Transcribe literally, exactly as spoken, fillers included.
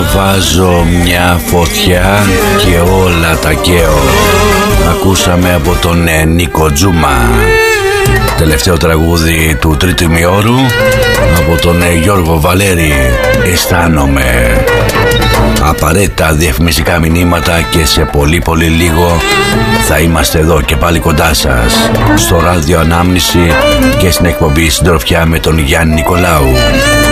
βάζω μια φωτιά και όλα τα καίω. Ακούσαμε από τον ε, Νίκο Τζούμα. Τελευταίο τραγούδι του τρίτου ημιώρου από τον ε, Γιώργο Βαλέρη, αισθάνομαι. Απαραίτητα διαφημιστικά μηνύματα και σε πολύ πολύ λίγο θα είμαστε εδώ και πάλι κοντά σας στο ράδιο Ανάμνηση και στην εκπομπή Συντροφιά με τον Γιάννη Νικολάου.